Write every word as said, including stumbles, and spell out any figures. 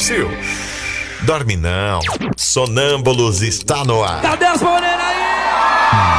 Brasil. Dorme não. Sonâmbulos está no ar. Cadê as morenas aí?